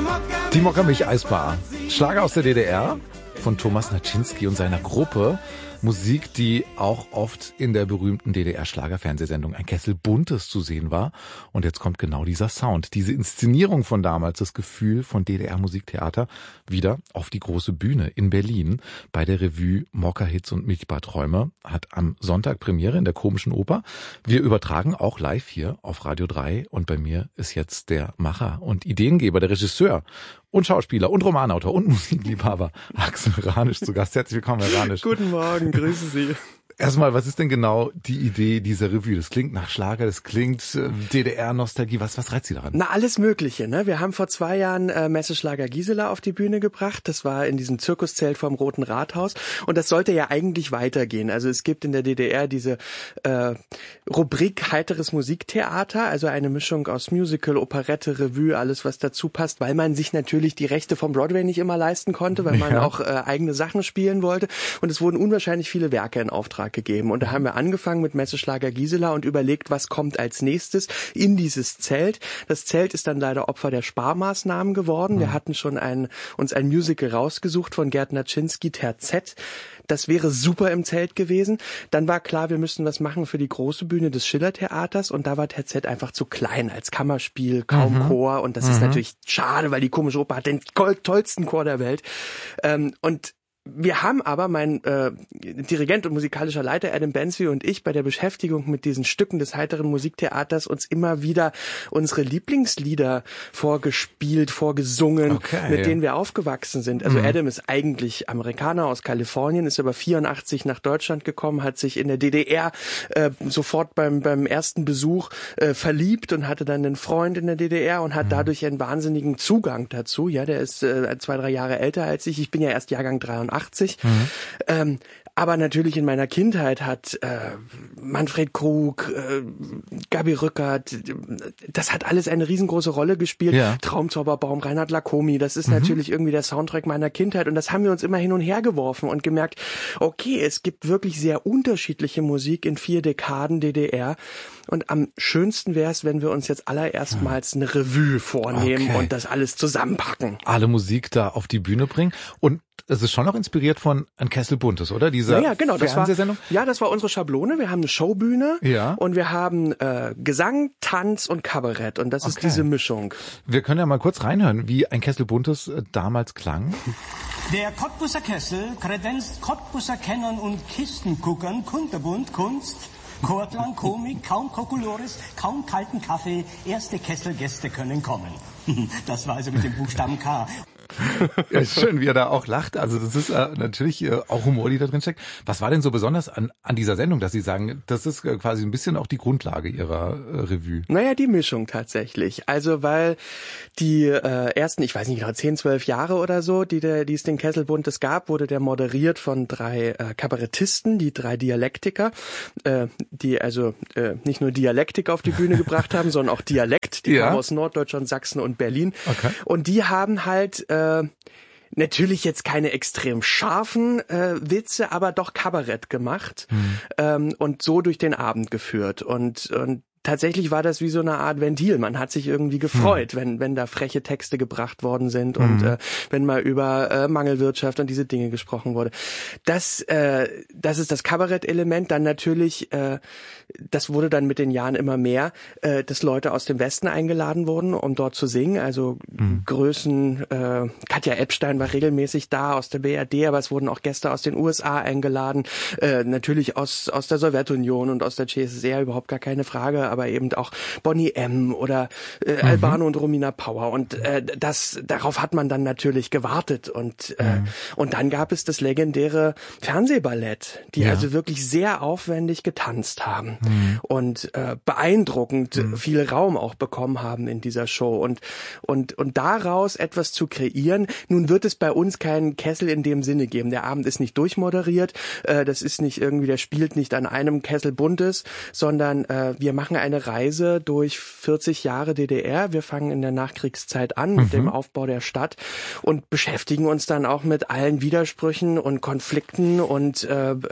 Die Mokka-Milch-Eisbar. Schlager aus der DDR von Thomas Naczynski und seiner Gruppe. Musik, die auch oft in der berühmten DDR-Schlagerfernsehsendung Ein Kessel Buntes zu sehen war. Und jetzt kommt genau dieser Sound, diese Inszenierung von damals, das Gefühl von DDR-Musiktheater wieder auf die große Bühne in Berlin bei der Revue Mokka-Hits und Milchbadträume. Hat am Sonntag Premiere in der Komischen Oper. Wir übertragen auch live hier auf Radio 3 und bei mir ist jetzt der Macher und Ideengeber, der Regisseur und Schauspieler und Romanautor und Musikliebhaber Axel Ranisch zu Gast. Herzlich willkommen, Herr Ranisch. Guten Morgen, grüße Sie. Erstmal, was ist denn genau die Idee dieser Revue? Das klingt nach Schlager, das klingt DDR-Nostalgie. Was reizt Sie daran? Na, alles Mögliche, ne? Wir haben vor 2 Jahren Messeschlager Gisela auf die Bühne gebracht. Das war in diesem Zirkuszelt vom Roten Rathaus. Und das sollte ja eigentlich weitergehen. Also es gibt in der DDR diese Rubrik heiteres Musiktheater, also eine Mischung aus Musical, Operette, Revue, alles was dazu passt, weil man sich natürlich die Rechte vom Broadway nicht immer leisten konnte, weil man auch eigene Sachen spielen wollte. Und es wurden unwahrscheinlich viele Werke in Auftrag gegeben. Und da haben wir angefangen mit Messeschlager Gisela und überlegt, was kommt als nächstes in dieses Zelt. Das Zelt ist dann leider Opfer der Sparmaßnahmen geworden. Wir hatten schon uns ein Musical rausgesucht von Gerd Naczynski, Terzett. Das wäre super im Zelt gewesen. Dann war klar, wir müssen was machen für die große Bühne des Schillertheaters und da war Terzett einfach zu klein als Kammerspiel, kaum Chor und das ist natürlich schade, weil die Komische Oper hat den tollsten Chor der Welt. Und wir haben aber, mein Dirigent und musikalischer Leiter Adam Bensby und ich bei der Beschäftigung mit diesen Stücken des heiteren Musiktheaters uns immer wieder unsere Lieblingslieder vorgespielt, vorgesungen, mit denen wir aufgewachsen sind. Also Adam ist eigentlich Amerikaner aus Kalifornien, ist aber 84 nach Deutschland gekommen, hat sich in der DDR sofort beim ersten Besuch verliebt und hatte dann einen Freund in der DDR und hat dadurch einen wahnsinnigen Zugang dazu. Ja, der ist 2-3 Jahre älter als ich. Ich bin ja erst Jahrgang 83. Aber natürlich in meiner Kindheit hat Manfred Krug, Gabi Rückert, das hat alles eine riesengroße Rolle gespielt. Ja. Traumzauberbaum, Reinhard Lacomi, das ist natürlich irgendwie der Soundtrack meiner Kindheit. Und das haben wir uns immer hin und her geworfen und gemerkt, okay, es gibt wirklich sehr unterschiedliche Musik in 4 Dekaden DDR. Und am schönsten wäre es, wenn wir uns jetzt allererstmals eine Revue vornehmen und das alles zusammenpacken. Alle Musik da auf die Bühne bringen. Und es ist schon noch inspiriert von Ein Kessel Buntes, oder? Diese genau, Fernsehsendung? Das war unsere Schablone. Wir haben eine Showbühne und wir haben Gesang, Tanz und Kabarett. Und das ist diese Mischung. Wir können ja mal kurz reinhören, wie Ein Kessel Buntes damals klang. Der Cottbuser Kessel kredenzt Cottbuser Kennern und Kistenguckern kunterbunt Kunst, Chorklang, Komik, kaum Kokolores, kaum kalten Kaffee, erste Kesselgäste können kommen. Das war also mit dem Buchstaben K. Ja, schön, wie er da auch lacht. Also das ist natürlich auch Humor, die da drin steckt. Was war denn so besonders an dieser Sendung, dass Sie sagen, das ist quasi ein bisschen auch die Grundlage Ihrer Revue? Naja, die Mischung tatsächlich. Also weil die ersten, ich weiß nicht genau, 10, 12 Jahre oder so, die es den Kessel Buntes gab, wurde der moderiert von 3 Kabarettisten, die 3 Dialektiker, die also nicht nur Dialektik auf die Bühne gebracht haben, sondern auch Dialekt. Die kamen aus Norddeutschland, Sachsen und Berlin. Okay. Und die haben halt natürlich jetzt keine extrem scharfen Witze, aber doch Kabarett gemacht und so durch den Abend geführt. Und tatsächlich war das wie so eine Art Ventil. Man hat sich irgendwie gefreut, wenn da freche Texte gebracht worden sind und wenn mal über Mangelwirtschaft und diese Dinge gesprochen wurde. Das ist das Kabarett-Element. Dann natürlich, das wurde dann mit den Jahren immer mehr, dass Leute aus dem Westen eingeladen wurden, um dort zu singen. Also Größen, Katja Epstein war regelmäßig da aus der BRD, aber es wurden auch Gäste aus den USA eingeladen. Natürlich aus der Sowjetunion und aus der CSSR, überhaupt gar keine Frage, aber eben auch Bonnie M. oder Albano und Romina Power. Und darauf hat man dann natürlich gewartet. Und dann gab es das legendäre Fernsehballett, die also wirklich sehr aufwendig getanzt haben und beeindruckend viel Raum auch bekommen haben in dieser Show. Und daraus etwas zu kreieren, nun wird es bei uns keinen Kessel in dem Sinne geben. Der Abend ist nicht durchmoderiert, das ist nicht irgendwie, der spielt nicht an einem Kessel Buntes, sondern wir machen eine Reise durch 40 Jahre DDR. Wir fangen in der Nachkriegszeit an mit dem Aufbau der Stadt und beschäftigen uns dann auch mit allen Widersprüchen und Konflikten und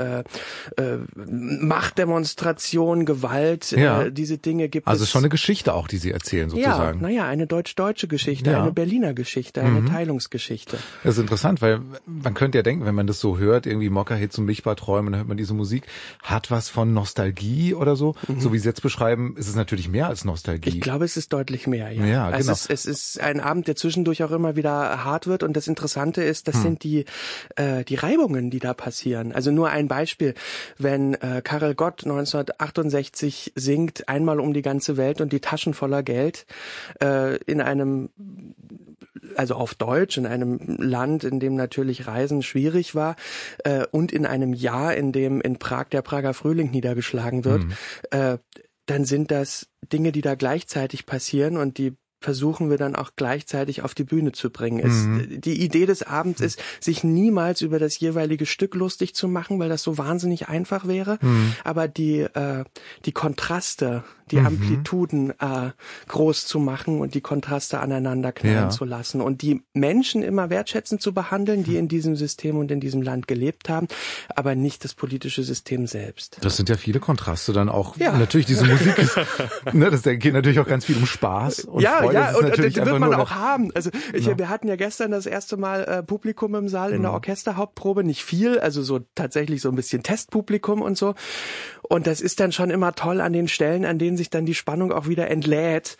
Machtdemonstrationen, Gewalt, diese Dinge gibt es. Also schon eine Geschichte auch, die Sie erzählen sozusagen. Ja, naja, eine deutsch-deutsche Geschichte, eine Berliner Geschichte, eine Teilungsgeschichte. Das ist interessant, weil man könnte ja denken, wenn man das so hört, irgendwie Mokka-Hits und Milchbadträume, dann hört man diese Musik, hat was von Nostalgie oder so. So wie Sie jetzt beschreiben, ist es natürlich mehr als Nostalgie. Ich glaube, es ist deutlich mehr, ja. Ja, genau. Es ist ein Abend, der zwischendurch auch immer wieder hart wird, und das Interessante ist, das sind die Reibungen, die da passieren. Also nur ein Beispiel, wenn Karel Gott 1968 singt, einmal um die ganze Welt und die Taschen voller Geld, in einem, also auf Deutsch, in einem Land, in dem natürlich Reisen schwierig war, und in einem Jahr, in dem in Prag der Prager Frühling niedergeschlagen wird, dann sind das Dinge, die da gleichzeitig passieren und die versuchen wir dann auch gleichzeitig auf die Bühne zu bringen. Die Idee des Abends ist, sich niemals über das jeweilige Stück lustig zu machen, weil das so wahnsinnig einfach wäre, aber die Kontraste, die Amplituden groß zu machen und die Kontraste aneinander knallen zu lassen und die Menschen immer wertschätzend zu behandeln, die in diesem System und in diesem Land gelebt haben, aber nicht das politische System selbst. Das sind ja viele Kontraste dann auch. Ja. Natürlich, diese Musik ist, ne, das geht natürlich auch ganz viel um Spaß und Freude. Ja, und das wird man auch haben. Also wir hatten ja gestern das erste Mal Publikum im Saal in der Orchesterhauptprobe, nicht viel, also so tatsächlich so ein bisschen Testpublikum und so. Und das ist dann schon immer toll an den Stellen, an denen sich dann die Spannung auch wieder entlädt,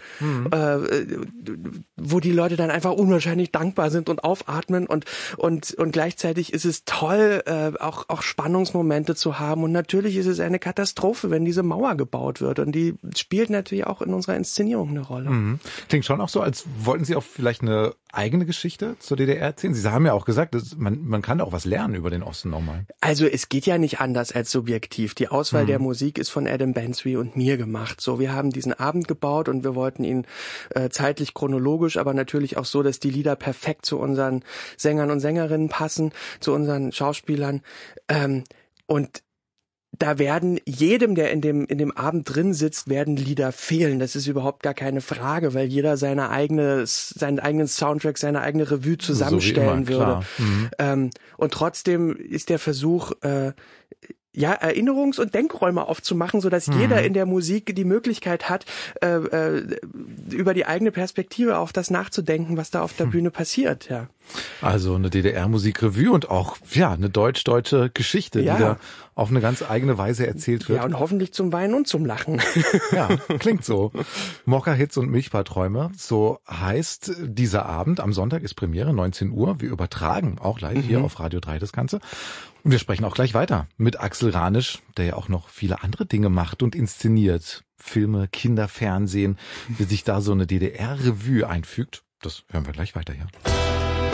wo die Leute dann einfach unwahrscheinlich dankbar sind und aufatmen und gleichzeitig ist es toll, auch Spannungsmomente zu haben. Und natürlich ist es eine Katastrophe, wenn diese Mauer gebaut wird, und die spielt natürlich auch in unserer Inszenierung eine Rolle. Klingt schon auch so, als wollten Sie auch vielleicht eine eigene Geschichte zur DDR erzählen. Sie haben ja auch gesagt, man kann auch was lernen über den Osten nochmal. Also es geht ja nicht anders als subjektiv. Die Auswahl der Musik ist von Adam Bensby und mir gemacht. So, wir haben diesen Abend gebaut und wir wollten ihn zeitlich chronologisch, aber natürlich auch so, dass die Lieder perfekt zu unseren Sängern und Sängerinnen passen, zu unseren Schauspielern. Und da werden jedem, der in dem Abend drin sitzt, werden Lieder fehlen. Das ist überhaupt gar keine Frage, weil jeder seinen eigenen Soundtrack, seine eigene Revue zusammenstellen würde. Und trotzdem ist der Versuch, Erinnerungs- und Denkräume aufzumachen, so dass jeder in der Musik die Möglichkeit hat, über die eigene Perspektive auf das nachzudenken, was da auf der Bühne passiert, ja. Also eine DDR-Musikrevue und auch, eine deutsch-deutsche Geschichte, die da auf eine ganz eigene Weise erzählt wird. Ja, und hoffentlich zum Weinen und zum Lachen. Ja, klingt so. Mokka-Hits und Milchbadträume, so heißt dieser Abend. Am Sonntag ist Premiere, 19 Uhr. Wir übertragen auch live hier auf Radio 3 das Ganze. Und wir sprechen auch gleich weiter mit Axel Ranisch, der ja auch noch viele andere Dinge macht und inszeniert. Filme, Kinderfernsehen, wie sich da so eine DDR-Revue einfügt. Das hören wir gleich weiter hier.